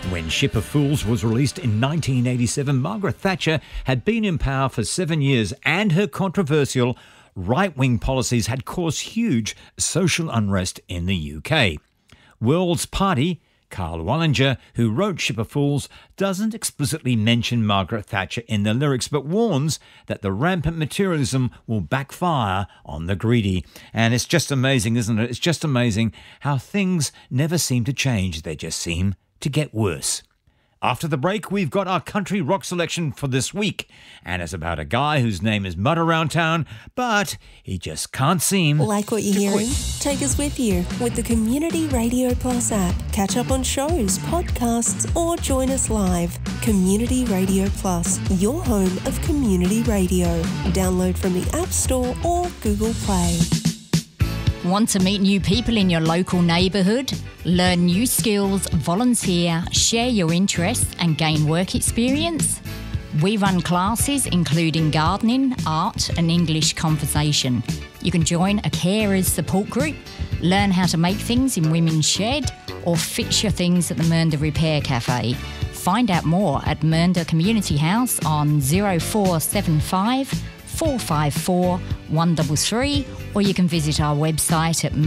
When Ship of Fools was released in 1987, Margaret Thatcher had been in power for 7 years and her controversial right-wing policies had caused huge social unrest in the UK. World's Party, Carl Wallinger, who wrote Ship of Fools, doesn't explicitly mention Margaret Thatcher in the lyrics but warns that the rampant materialism will backfire on the greedy. And it's just amazing, isn't it? It's just amazing how things never seem to change. They just seem to get worse. After the break, we've got our country rock selection for this week, and it's about a guy whose name is mud around town, but he just can't seem Like what you're to hearing? quit. Take us with you with the Community Radio Plus app. Catch up on shows, podcasts, or join us live. Community Radio Plus, your home of community radio. Download from the App Store or Google Play. Want to meet new people in your local neighbourhood? Learn new skills, volunteer, share your interests and gain work experience? We run classes including gardening, art and English conversation. You can join a carers support group, learn how to make things in Women's Shed or fix your things at the Mernda Repair Cafe. Find out more at Mernda Community House on 0475 454 133, or you can visit our website at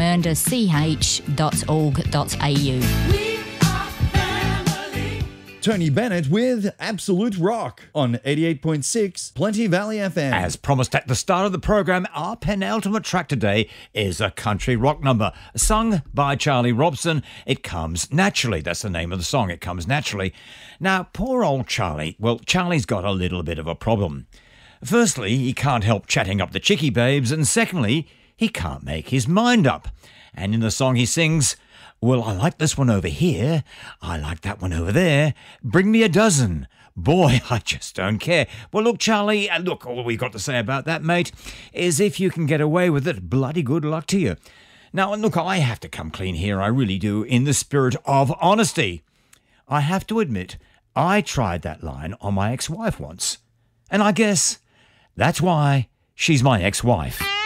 merndach.org.au. Tony Bennett with Absolute Rock on 88.6 Plenty Valley FM. As promised at the start of the program, our penultimate track today is a country rock number sung by Charlie Robson. It Comes Naturally. That's the name of the song. It Comes Naturally. Now, poor old Charlie. Well, Charlie's got a little bit of a problem. Firstly, he can't help chatting up the chickie babes, and secondly, he can't make his mind up. And in the song he sings, well, I like this one over here, I like that one over there, bring me a dozen. Boy, I just don't care. Well, look, Charlie, look, all we've got to say about that, mate, is if you can get away with it, bloody good luck to you. Now, look, I have to come clean here, I really do, in the spirit of honesty. I have to admit, I tried that line on my ex-wife once, and I guess that's why she's my ex-wife.